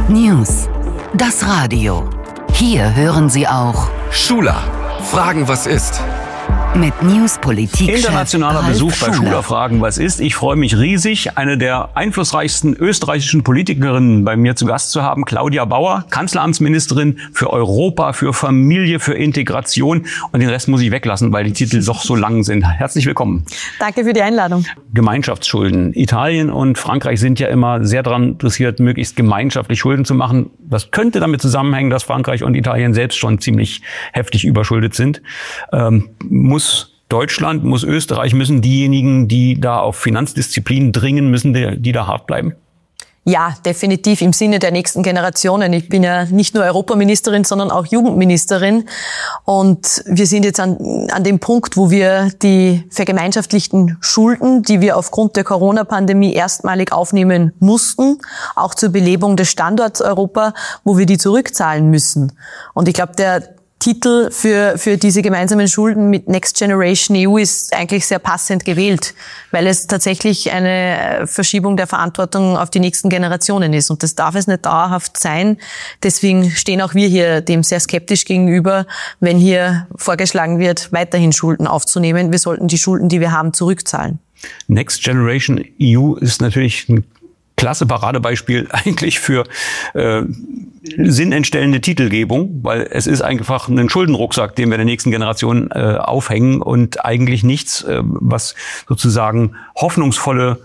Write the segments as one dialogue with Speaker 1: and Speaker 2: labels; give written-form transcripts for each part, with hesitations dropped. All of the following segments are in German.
Speaker 1: News. Das Radio. Hier hören Sie auch
Speaker 2: Schuler. Fragen, was ist?
Speaker 1: Mit News-Politik.
Speaker 3: Internationaler Besuch bei Schuler Fragen, was ist? Ich freue mich riesig, eine der einflussreichsten österreichischen Politikerinnen bei mir zu Gast zu haben, Claudia Bauer, Kanzleramtsministerin für Europa, für Familie, für Integration. Und den Rest muss ich weglassen, weil die Titel doch so lang sind. Herzlich willkommen.
Speaker 4: Danke für die Einladung.
Speaker 3: Gemeinschaftsschulden. Italien und Frankreich sind ja immer sehr daran interessiert, möglichst gemeinschaftlich Schulden zu machen. Das könnte damit zusammenhängen, dass Frankreich und Italien selbst schon ziemlich heftig überschuldet sind. Muss Deutschland, muss Österreich, müssen diejenigen, die da auf Finanzdisziplin dringen, müssen die da hart bleiben?
Speaker 4: Ja, definitiv im Sinne der nächsten Generationen. Ich bin ja nicht nur Europaministerin, sondern auch Jugendministerin. Und wir sind jetzt an dem Punkt, wo wir die vergemeinschaftlichten Schulden, die wir aufgrund der Corona-Pandemie erstmalig aufnehmen mussten, auch zur Belebung des Standorts Europa, wo wir die zurückzahlen müssen. Und ich glaube, der Titel für diese gemeinsamen Schulden mit Next Generation EU ist eigentlich sehr passend gewählt, weil es tatsächlich eine Verschiebung der Verantwortung auf die nächsten Generationen ist. Und das darf es nicht dauerhaft sein. Deswegen stehen auch wir hier dem sehr skeptisch gegenüber, wenn hier vorgeschlagen wird, weiterhin Schulden aufzunehmen. Wir sollten die Schulden, die wir haben, zurückzahlen. Next
Speaker 3: Generation EU ist natürlich ein klasse Paradebeispiel eigentlich für sinnentstellende Titelgebung, weil es ist einfach ein Schuldenrucksack, den wir der nächsten Generation aufhängen und eigentlich nichts, was sozusagen hoffnungsvolle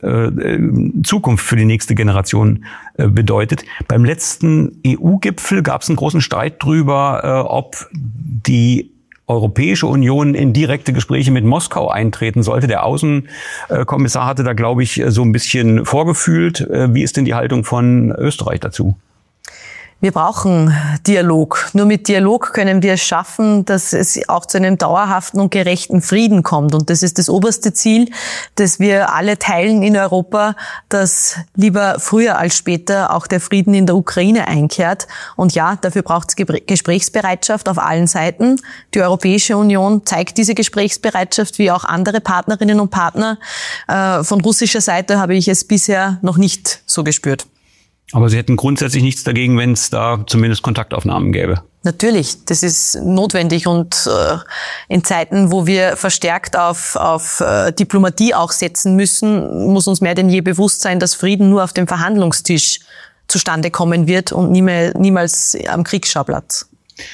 Speaker 3: Zukunft für die nächste Generation bedeutet. Beim letzten EU-Gipfel gab es einen großen Streit drüber, ob die Europäische Union in direkte Gespräche mit Moskau eintreten sollte. Der Außenkommissar hatte da, glaube ich, so ein bisschen vorgefühlt. Wie ist denn die Haltung von Österreich dazu?
Speaker 4: Wir brauchen Dialog. Nur mit Dialog können wir es schaffen, dass es auch zu einem dauerhaften und gerechten Frieden kommt. Und das ist das oberste Ziel, das wir alle teilen in Europa, dass lieber früher als später auch der Frieden in der Ukraine einkehrt. Und ja, dafür braucht es Gesprächsbereitschaft auf allen Seiten. Die Europäische Union zeigt diese Gesprächsbereitschaft, wie auch andere Partnerinnen und Partner. Von russischer Seite habe ich es bisher noch nicht so gespürt.
Speaker 3: Aber Sie hätten grundsätzlich nichts dagegen, wenn es da zumindest Kontaktaufnahmen gäbe?
Speaker 4: Natürlich, das ist notwendig und in Zeiten, wo wir verstärkt auf Diplomatie auch setzen müssen, muss uns mehr denn je bewusst sein, dass Frieden nur auf dem Verhandlungstisch zustande kommen wird und niemals am Kriegsschauplatz.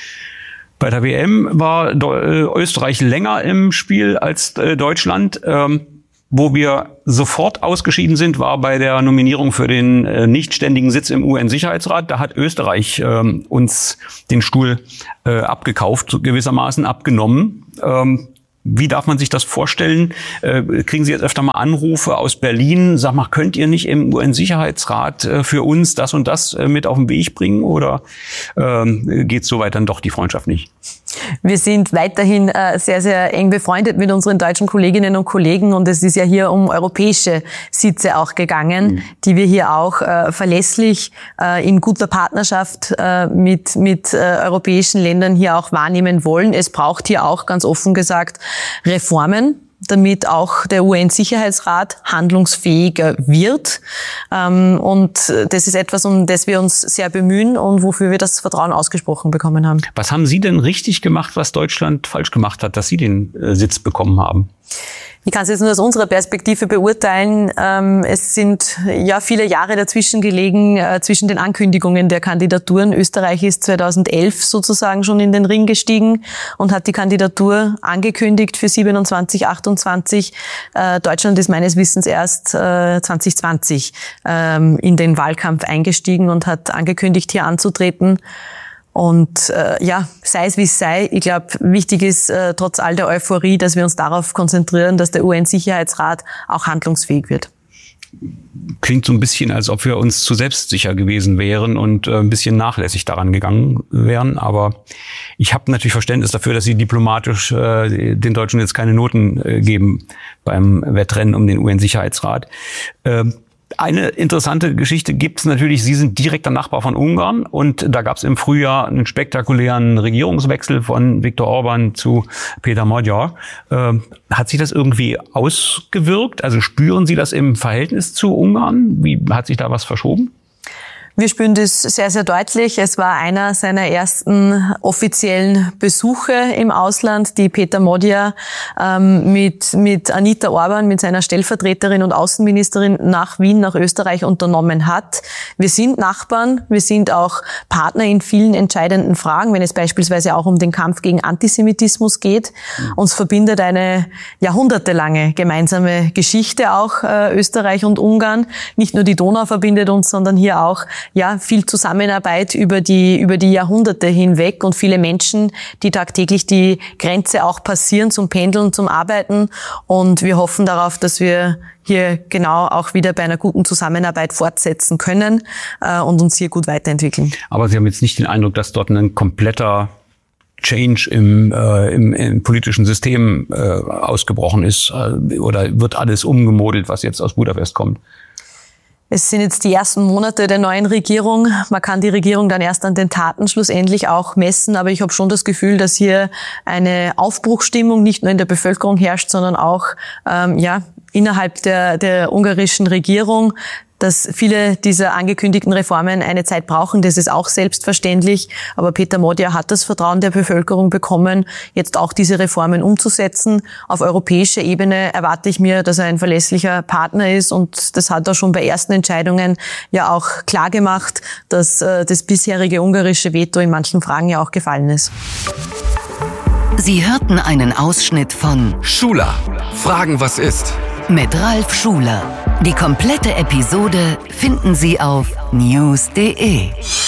Speaker 3: Bei der WM war Österreich länger im Spiel als Deutschland. Wo wir sofort ausgeschieden sind, war bei der Nominierung für den nichtständigen Sitz im UN-Sicherheitsrat. Da hat Österreich uns den Stuhl abgekauft, gewissermaßen abgenommen. Wie darf man sich das vorstellen? Kriegen Sie jetzt öfter mal Anrufe aus Berlin? Sag mal, könnt ihr nicht im UN-Sicherheitsrat für uns das und das mit auf den Weg bringen? Oder geht soweit dann doch die Freundschaft nicht?
Speaker 4: Wir sind weiterhin sehr, sehr eng befreundet mit unseren deutschen Kolleginnen und Kollegen. Und es ist ja hier um europäische Sitze auch gegangen, die wir hier auch verlässlich in guter Partnerschaft mit europäischen Ländern hier auch wahrnehmen wollen. Es braucht hier auch, ganz offen gesagt, Reformen, damit auch der UN-Sicherheitsrat handlungsfähiger wird. Und das ist etwas, um das wir uns sehr bemühen und wofür wir das Vertrauen ausgesprochen bekommen haben.
Speaker 3: Was haben Sie denn richtig gemacht, was Deutschland falsch gemacht hat, dass Sie den Sitz bekommen haben?
Speaker 4: Ich kann es jetzt nur aus unserer Perspektive beurteilen. Es sind ja viele Jahre dazwischen gelegen, zwischen den Ankündigungen der Kandidaturen. Österreich ist 2011 sozusagen schon in den Ring gestiegen und hat die Kandidatur angekündigt für 27, 28. Deutschland ist meines Wissens erst 2020 in den Wahlkampf eingestiegen und hat angekündigt, hier anzutreten. Und ja, sei es wie es sei, ich glaube, wichtig ist trotz all der Euphorie, dass wir uns darauf konzentrieren, dass der UN-Sicherheitsrat auch handlungsfähig wird.
Speaker 3: Klingt so ein bisschen, als ob wir uns zu selbstsicher gewesen wären und ein bisschen nachlässig daran gegangen wären. Aber ich habe natürlich Verständnis dafür, dass Sie diplomatisch den Deutschen jetzt keine Noten geben beim Wettrennen um den UN-Sicherheitsrat. Eine interessante Geschichte gibt es natürlich. Sie sind direkter Nachbar von Ungarn und da gab es im Frühjahr einen spektakulären Regierungswechsel von Viktor Orban zu Peter Magyar. Hat sich das irgendwie ausgewirkt? Also spüren Sie das im Verhältnis zu Ungarn? Wie hat sich da was verschoben?
Speaker 4: Wir spüren das sehr, sehr deutlich. Es war einer seiner ersten offiziellen Besuche im Ausland, die Peter Modja mit Anita Orban, mit seiner Stellvertreterin und Außenministerin nach Wien, nach Österreich unternommen hat. Wir sind Nachbarn, wir sind auch Partner in vielen entscheidenden Fragen, wenn es beispielsweise auch um den Kampf gegen Antisemitismus geht. Uns verbindet eine jahrhundertelange gemeinsame Geschichte auch Österreich und Ungarn. Nicht nur die Donau verbindet uns, sondern hier auch viel Zusammenarbeit über die Jahrhunderte hinweg und viele Menschen, die tagtäglich die Grenze auch passieren zum Pendeln, zum Arbeiten. Und wir hoffen darauf, dass wir hier genau auch wieder bei einer guten Zusammenarbeit fortsetzen können und uns hier gut weiterentwickeln.
Speaker 3: Aber Sie haben jetzt nicht den Eindruck, dass dort ein kompletter Change im politischen System ausgebrochen ist, oder wird alles umgemodelt, was jetzt aus Budapest kommt?
Speaker 4: Es sind jetzt die ersten Monate der neuen Regierung. Man kann die Regierung dann erst an den Taten schlussendlich auch messen. Aber ich habe schon das Gefühl, dass hier eine Aufbruchsstimmung nicht nur in der Bevölkerung herrscht, sondern auch innerhalb der ungarischen Regierung. Dass viele dieser angekündigten Reformen eine Zeit brauchen, das ist auch selbstverständlich. Aber Peter Modja hat das Vertrauen der Bevölkerung bekommen, jetzt auch diese Reformen umzusetzen. Auf europäischer Ebene erwarte ich mir, dass er ein verlässlicher Partner ist. Und das hat er schon bei ersten Entscheidungen ja auch klar gemacht, dass das bisherige ungarische Veto in manchen Fragen ja auch gefallen ist.
Speaker 1: Sie hörten einen Ausschnitt von
Speaker 2: Schuler, Fragen was ist?
Speaker 1: Mit Ralf Schuler. Die komplette Episode finden Sie auf news.de.